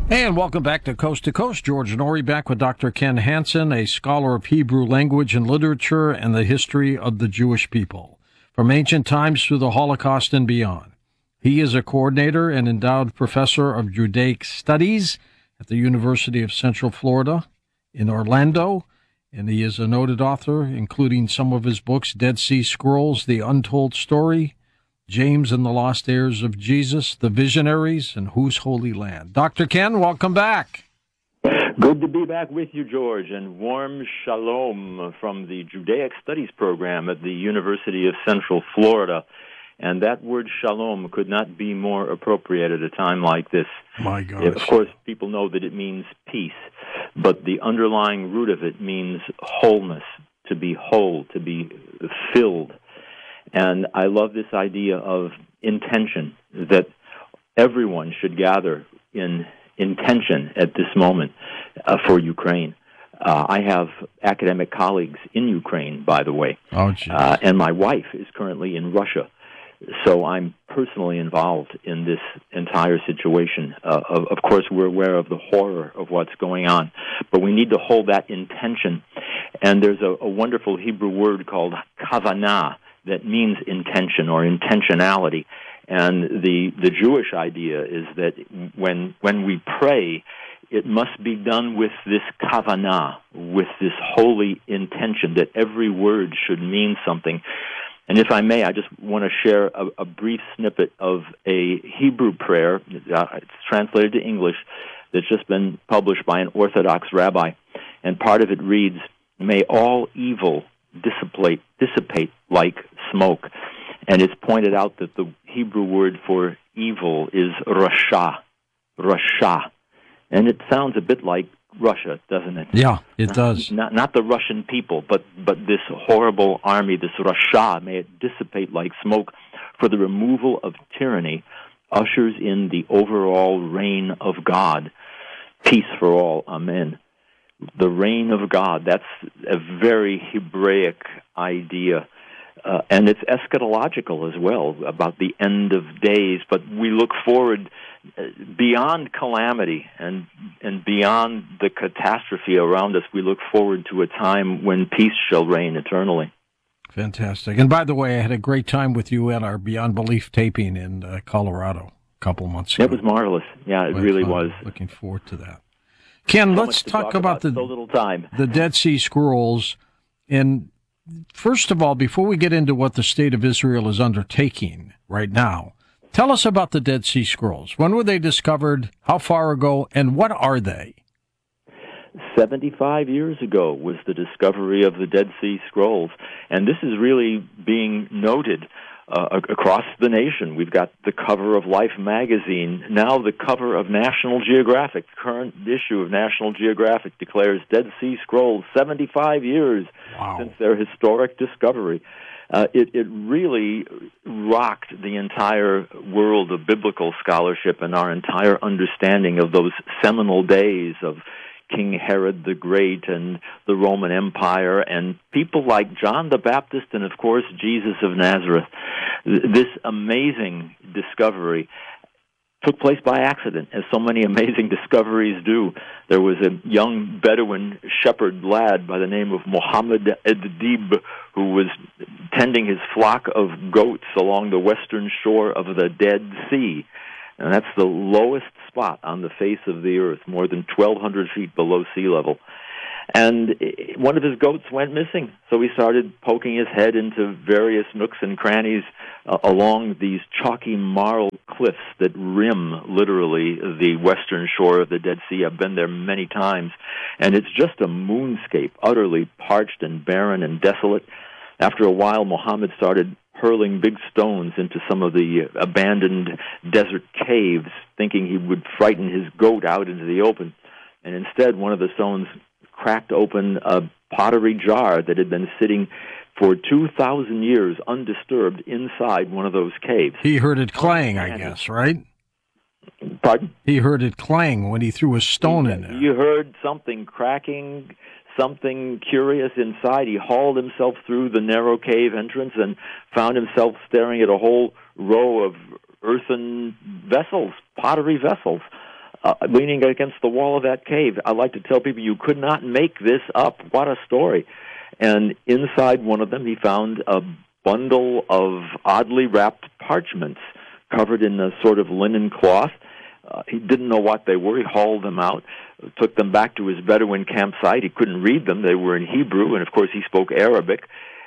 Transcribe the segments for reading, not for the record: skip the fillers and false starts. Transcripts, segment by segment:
And welcome back to Coast. George Norrie back with Dr. Ken Hansen, a scholar of Hebrew language and literature and the history of the Jewish people, from ancient times through the Holocaust and beyond. He is a coordinator and endowed professor of Judaic Studies at the University of Central Florida in Orlando, and he is a noted author, including some of his books, Dead Sea Scrolls, The Untold Story, James and the Lost Heirs of Jesus, The Visionaries, and Whose Holy Land. Dr. Ken, welcome back. Good to be back with you, George, and warm shalom from the Judaic Studies program at the University of Central Florida. And that word shalom could not be more appropriate at a time like this. My gosh. Of course, people know that it means peace, but the underlying root of it means wholeness, to be whole, to be filled. And I love this idea of intention, that everyone should gather in intention at this moment for Ukraine. I have academic colleagues in Ukraine, by the way, and my wife is currently in Russia. So I'm personally involved in this entire situation. Of course, we're aware of the horror of what's going on, but we need to hold that intention. And there's a wonderful Hebrew word called kavanah, that means intention or intentionality. And the Jewish idea is that when we pray, it must be done with this kavanah, with this holy intention, that every word should mean something. And if I may, I just want to share a brief snippet of a Hebrew prayer. It's translated to English, that's just been published by an Orthodox rabbi. And part of it reads, "May all evil dissipate like smoke." And it's pointed out that the Hebrew word for evil is rasha. And it sounds a bit like Russia, doesn't it? Yeah, it does. Not the Russian people, but this horrible army, this rasha, may it dissipate like smoke, for the removal of tyranny ushers in the overall reign of God. Peace for all, amen. The reign of God, that's a very Hebraic idea. And it's eschatological as well, about the end of days. But we look forward beyond calamity and beyond the catastrophe around us. We look forward to a time when peace shall reign eternally. Fantastic. And by the way, I had a great time with you at our Beyond Belief taping in Colorado a couple months ago. It was marvelous. Yeah, it really was. Looking forward to that. Ken, let's talk about so little time. The Dead Sea Scrolls. And first of all, before we get into what the state of Israel is undertaking right now, tell us about the Dead Sea Scrolls. When were they discovered? How far ago? And what are they? 75 years ago was the discovery of the Dead Sea Scrolls. And this is really being noted across the nation. We've got the cover of Life magazine, now the cover of National Geographic. The current issue of National Geographic declares Dead Sea Scrolls 75 years since their historic discovery. It really rocked the entire world of biblical scholarship and our entire understanding of those seminal days of King Herod the Great and the Roman Empire and people like John the Baptist and, of course, Jesus of Nazareth. This amazing discovery took place by accident, as so many amazing discoveries do. There was a young Bedouin shepherd lad by the name of Mohammed Ed-Dib who was tending his flock of goats along the western shore of the Dead Sea. And that's the lowest spot on the face of the earth, more than 1,200 feet below sea level. And one of his goats went missing, so he started poking his head into various nooks and crannies along these chalky marl cliffs that rim, literally, the western shore of the Dead Sea. I've been there many times, and it's just a moonscape, utterly parched and barren and desolate. After a while, Muhammad started hurling big stones into some of the abandoned desert caves, thinking he would frighten his goat out into the open. And instead, one of the stones cracked open a pottery jar that had been sitting for 2,000 years undisturbed inside one of those caves. He heard it clang, I guess, right? Pardon? He heard it clang when he threw a stone in there. You heard something cracking, something curious inside. He hauled himself through the narrow cave entrance and found himself staring at a whole row of earthen vessels, pottery vessels. leaning against the wall of that cave. I like to tell people, you could not make this up. What a story. And inside one of them, he found a bundle of oddly wrapped parchments covered in a sort of linen cloth. He didn't know what they were. He hauled them out, took them back to his Bedouin campsite. He couldn't read them. They were in Hebrew, and of course he spoke Arabic.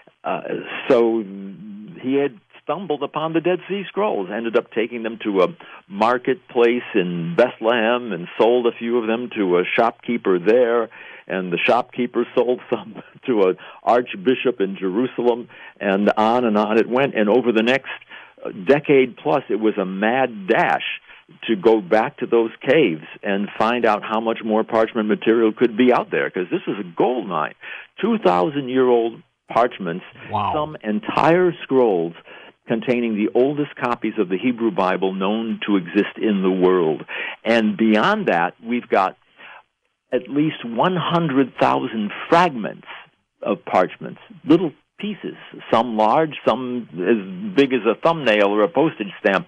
So he had stumbled upon the Dead Sea Scrolls, ended up taking them to a marketplace in Bethlehem and sold a few of them to a shopkeeper there, and the shopkeeper sold some to an archbishop in Jerusalem, and on it went. And over the next decade plus, it was a mad dash to go back to those caves and find out how much more parchment material could be out there, because this is a gold mine. 2,000-year-old parchments, wow. Some entire scrolls containing the oldest copies of the Hebrew Bible known to exist in the world. And beyond that, we've got at least 100,000 fragments of parchments, little pieces, some large, some as big as a thumbnail or a postage stamp.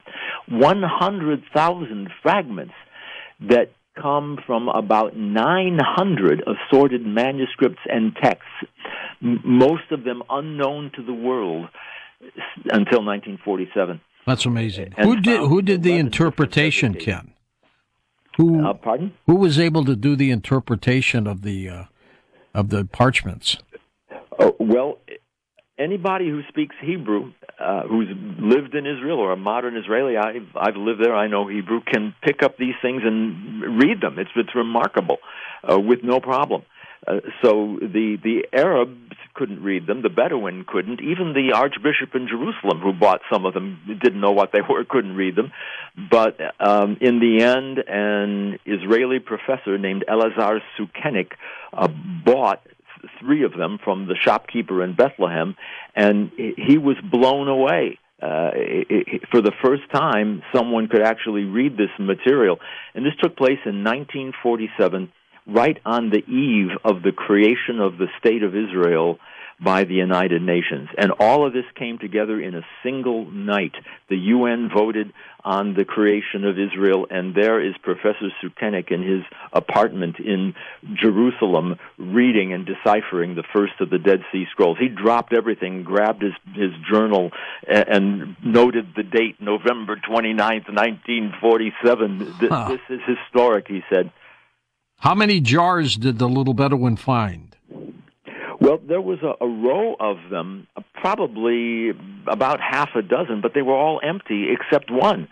100,000 fragments that come from about 900 assorted manuscripts and texts, most of them unknown to the world until 1947. That's amazing. Who did the interpretation, Ken? Pardon? Who was able to do the interpretation of the parchments? Well, anybody who speaks Hebrew, who's lived in Israel or a modern Israeli, I've lived there, I know Hebrew, can pick up these things and read them. It's remarkable, with no problem. So the Arabs couldn't read them, the Bedouin couldn't, even the Archbishop in Jerusalem who bought some of them didn't know what they were, couldn't read them. But in the end, an Israeli professor named Elazar Sukenik bought 3 of them from the shopkeeper in Bethlehem, and he was blown away. For the first time, someone could actually read this material. And this took place in 1947, right on the eve of the creation of the State of Israel by the United Nations. And all of this came together in a single night. The UN voted on the creation of Israel, and there is Professor Sukenik in his apartment in Jerusalem reading and deciphering the first of the Dead Sea Scrolls. He dropped everything, grabbed his journal, and noted the date, November 29th, 1947. This is historic, he said. How many jars did the little Bedouin find? Well, there was a row of them, probably about half a dozen, but they were all empty except one.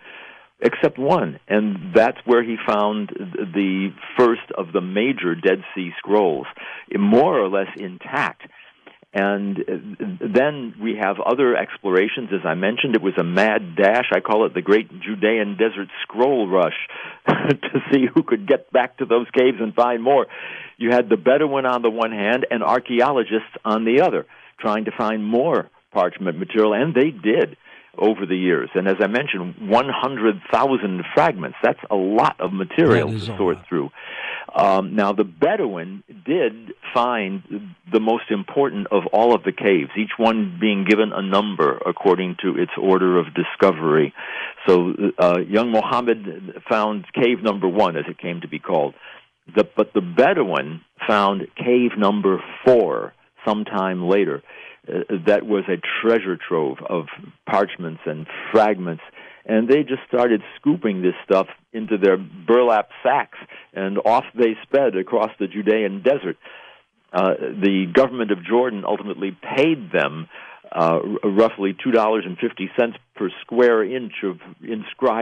And that's where he found the first of the major Dead Sea Scrolls, more or less intact. And then we have other explorations. As I mentioned, it was a mad dash. I call it the Great Judean Desert Scroll Rush to see who could get back to those caves and find more. You had the Bedouin on the one hand and archaeologists on the other, trying to find more parchment material, and they did over the years. And as I mentioned, 100,000 fragments. That's a lot of material to sort through. Now, the Bedouin did find the most important of all of the caves, each one being given a number according to its order of discovery. So young Mohammed found cave number 1, as it came to be called. But the Bedouin found cave number 4 sometime later. That was a treasure trove of parchments and fragments, and they just started scooping this stuff into their burlap sacks, and off they sped across the Judean desert. The government of Jordan ultimately paid them roughly $2.50 per square inch of inscribed